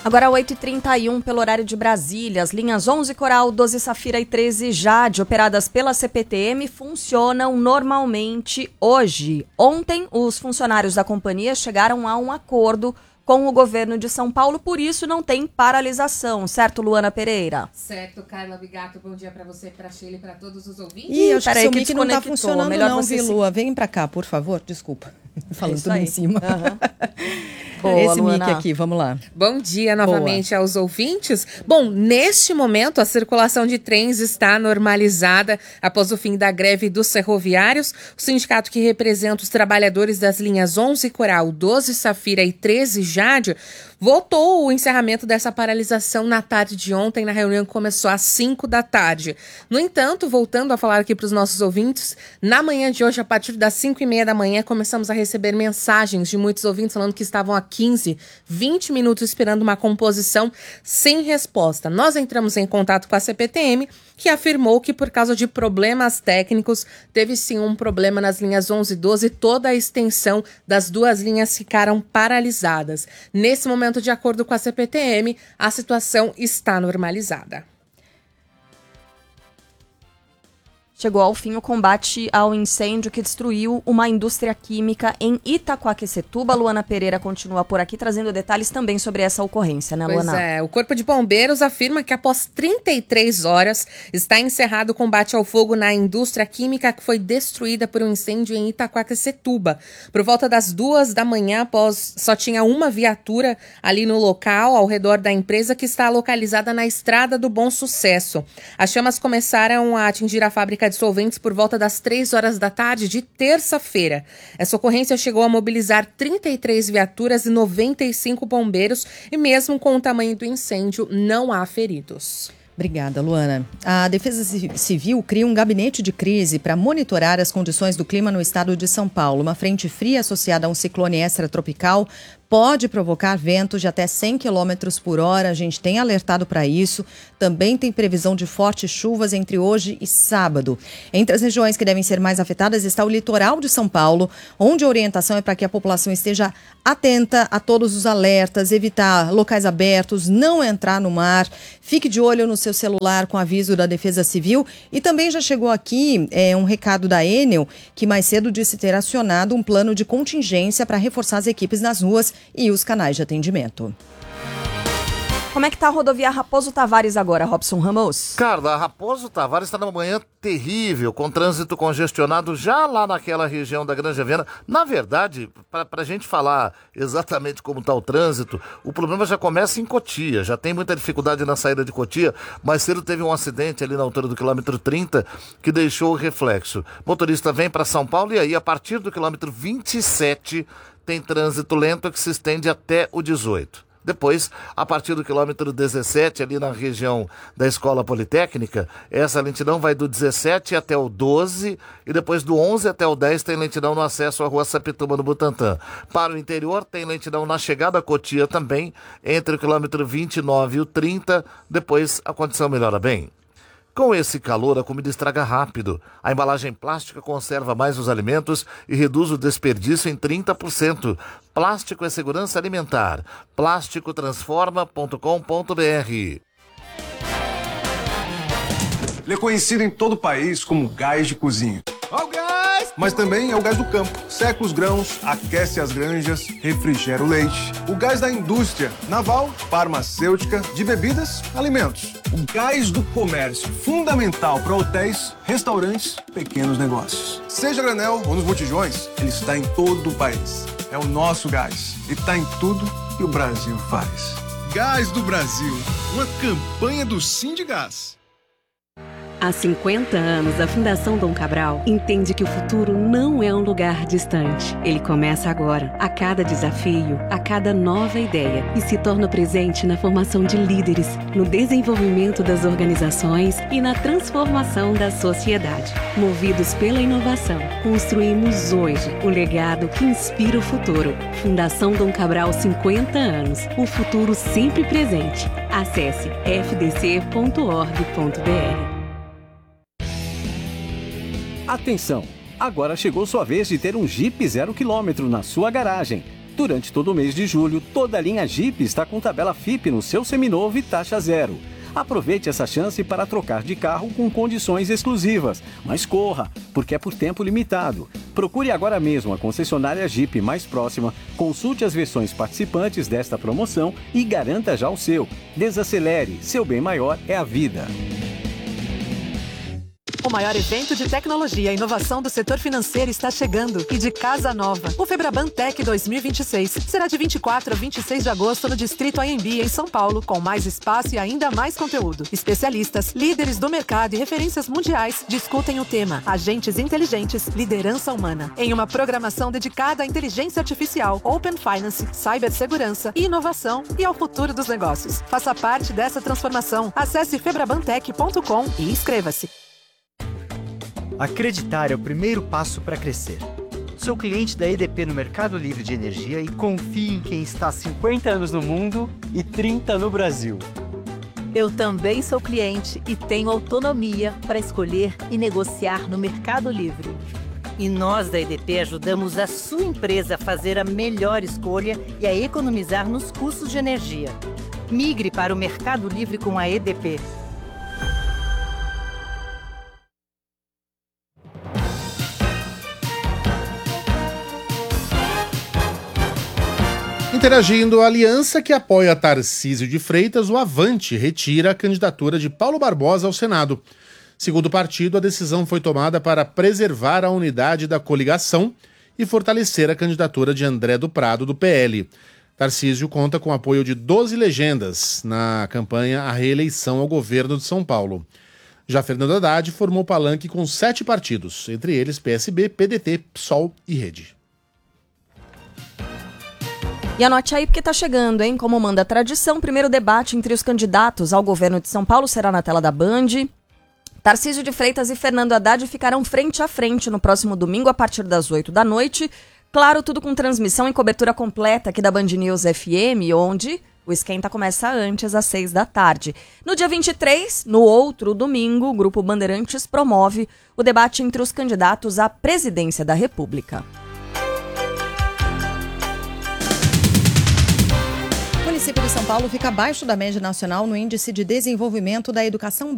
Agora 8h31 pelo horário de Brasília, as linhas 11 Coral, 12 Safira e 13 Jade, operadas pela CPTM, funcionam normalmente hoje. Ontem, os funcionários da companhia chegaram a um acordo com o governo de São Paulo, por isso não tem paralisação, certo, Luana Pereira? Certo, Carla Bigato, bom dia para você, para a Sheila e para todos os ouvintes. Ih, acho que seu mic não tá funcionando não, Lua? Vem pra cá, por favor, desculpa. Falando tudo em cima. Boa, esse Luana. mic aqui, vamos lá. Bom dia novamente aos ouvintes. Bom, neste momento a circulação de trens está normalizada após o fim da greve dos ferroviários. O sindicato que representa os trabalhadores das linhas 11 Coral, 12 Safira e 13 Jade votou o encerramento dessa paralisação na tarde de ontem, na reunião que começou às 5 da tarde. No entanto, voltando a falar aqui para os nossos ouvintes, na manhã de hoje, a partir das 5h30 da manhã, começamos a receber mensagens de muitos ouvintes falando que estavam há 15, 20 minutos esperando uma composição sem resposta. Nós entramos em contato com a CPTM, que afirmou que por causa de problemas técnicos, teve sim um problema nas linhas 11 e 12, toda a extensão das duas linhas ficaram paralisadas. Nesse momento, de acordo com a CPTM, a situação está normalizada. Chegou ao fim o combate ao incêndio que destruiu uma indústria química em Itaquaquecetuba. Luana Pereira continua por aqui trazendo detalhes também sobre essa ocorrência, né, Luana? Pois é, o Corpo de Bombeiros afirma que após 33 horas está encerrado o combate ao fogo na indústria química que foi destruída por um incêndio em Itaquaquecetuba. Por volta das 2 da manhã, só tinha uma viatura ali no local, ao redor da empresa, que está localizada na Estrada do Bom Sucesso. As chamas começaram a atingir a fábrica de solventes por volta das 3 horas da tarde de terça-feira. Essa ocorrência chegou a mobilizar 33 viaturas e 95 bombeiros e mesmo com o tamanho do incêndio, não há feridos. Obrigada, Luana. A Defesa Civil cria um gabinete de crise para monitorar as condições do clima no estado de São Paulo. Uma frente fria associada a um ciclone extratropical pode provocar ventos de até 100 km por hora. A gente tem alertado para isso. Também tem previsão de fortes chuvas entre hoje e sábado. Entre as regiões que devem ser mais afetadas está o litoral de São Paulo, onde a orientação é para que a população esteja atenta a todos os alertas, evitar locais abertos, não entrar no mar. Fique de olho no seu celular com aviso da Defesa Civil. E também já chegou aqui um recado da Enel, que mais cedo disse ter acionado um plano de contingência para reforçar as equipes nas ruas e os canais de atendimento. Como é que tá a rodovia Raposo Tavares agora, Robson Ramos? Carla, a Raposo Tavares está numa manhã terrível, com trânsito congestionado já lá naquela região da Granja Viana. Na verdade, para a gente falar exatamente como está o trânsito, o problema já começa em Cotia. Já tem muita dificuldade na saída de Cotia. Mais cedo teve um acidente ali na altura do quilômetro 30 que deixou o reflexo. O motorista vem para São Paulo e aí, a partir do quilômetro 27, tem trânsito lento que se estende até o 18. Depois, a partir do quilômetro 17, ali na região da Escola Politécnica, essa lentidão vai do 17 até o 12 e depois do 11 até o 10 tem lentidão no acesso à Rua Sapituba, no Butantã. Para o interior, tem lentidão na chegada a Cotia também, entre o quilômetro 29 e o 30, depois a condição melhora bem. Com esse calor, a comida estraga rápido. A embalagem plástica conserva mais os alimentos e reduz o desperdício em 30%. Plástico é segurança alimentar. Plásticotransforma.com.br. Ele é conhecido em todo o país como gás de cozinha. Ó o gás! Mas também é o gás do campo. Seca os grãos, aquece as granjas, refrigera o leite. O gás da indústria naval, farmacêutica, de bebidas, alimentos. O gás do comércio, fundamental para hotéis, restaurantes, pequenos negócios. Seja a granel ou nos botijões, ele está em todo o país. É o nosso gás e está em tudo que o Brasil faz. Gás do Brasil, uma campanha do Sindigás. Há 50 anos, a Fundação Dom Cabral entende que o futuro não é um lugar distante. Ele começa agora, a cada desafio, a cada nova ideia, e se torna presente na formação de líderes, no desenvolvimento das organizações e na transformação da sociedade. Movidos pela inovação, construímos hoje o legado que inspira o futuro. Fundação Dom Cabral, 50 anos. O futuro sempre presente. Acesse fdc.org.br. Atenção! Agora chegou sua vez de ter um Jeep 0 km na sua garagem. Durante todo o mês de julho, toda a linha Jeep está com tabela FIP no seu seminovo e taxa zero. Aproveite essa chance para trocar de carro com condições exclusivas. Mas corra, porque é por tempo limitado. Procure agora mesmo a concessionária Jeep mais próxima, consulte as versões participantes desta promoção e garanta já o seu. Desacelere, seu bem maior é a vida. O maior evento de tecnologia e inovação do setor financeiro está chegando e de casa nova. O Febraban Tech 2026 será de 24 a 26 de agosto no Distrito AMB, em São Paulo, com mais espaço e ainda mais conteúdo. Especialistas, líderes do mercado e referências mundiais discutem o tema Agentes Inteligentes, Liderança Humana, em uma programação dedicada à inteligência artificial, Open Finance, cibersegurança, inovação e ao futuro dos negócios. Faça parte dessa transformação. Acesse febrabantech.com e inscreva-se. Acreditar é o primeiro passo para crescer. Sou cliente da EDP no Mercado Livre de Energia e confio em quem está há 50 anos no mundo e 30 no Brasil. Eu também sou cliente e tenho autonomia para escolher e negociar no Mercado Livre. E nós da EDP ajudamos a sua empresa a fazer a melhor escolha e a economizar nos custos de energia. Migre para o Mercado Livre com a EDP. Interagindo, a aliança que apoia Tarcísio de Freitas, o Avante, retira a candidatura de Paulo Barbosa ao Senado. Segundo o partido, a decisão foi tomada para preservar a unidade da coligação e fortalecer a candidatura de André do Prado, do PL. Tarcísio conta com o apoio de 12 legendas na campanha à reeleição ao governo de São Paulo. Já Fernando Haddad formou palanque com 7 partidos, entre eles PSB, PDT, PSOL e Rede. E anote aí porque tá chegando, hein? Como manda a tradição, o primeiro debate entre os candidatos ao governo de São Paulo será na tela da Band. Tarcísio de Freitas e Fernando Haddad ficarão frente a frente no próximo domingo a partir das 8 da noite. Claro, tudo com transmissão e cobertura completa aqui da Band News FM, onde o esquenta começa antes, às 6 da tarde. No dia 23, no outro domingo, o Grupo Bandeirantes promove o debate entre os candidatos à presidência da República. O município de São Paulo fica abaixo da média nacional no Índice de Desenvolvimento da Educação